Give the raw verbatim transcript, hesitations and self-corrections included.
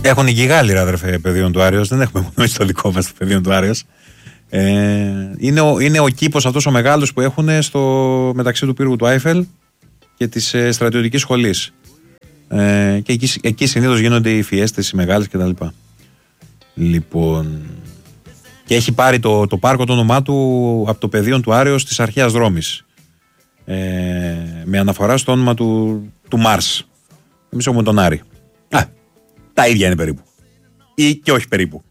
Έχουν και οι Γάλλοι, ρε αδερφέ, πεδίων του Άριος. Δεν έχουμε μόνο εμείς το δικό μας το πεδίο του Άριος. Ε, είναι, ο, είναι ο κήπος αυτός ο μεγάλος που έχουν στο, μεταξύ του πύργου του Άιφελ και της ε, στρατιωτικής σχολής. Ε, και εκεί, εκεί συνήθως γίνονται οι φιέστες, οι μεγάλες κτλ. Λοιπόν. Και έχει πάρει το, το πάρκο το όνομά του από το πεδίο του Άριος της αρχαίας Ρώμης. Ε, με αναφορά στο όνομα του, του Μάρς. Εμείς έχουμε τον Άρη. Α, τα ίδια είναι περίπου. Ή και όχι περίπου.